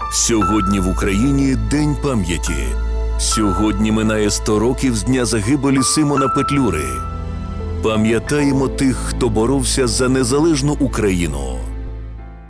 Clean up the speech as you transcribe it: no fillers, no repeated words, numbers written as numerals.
Сьогодні в Україні День пам'яті. Сьогодні минає 100 років з дня загибелі Симона Петлюри. Пам'ятаємо тих, хто боровся за незалежну Україну.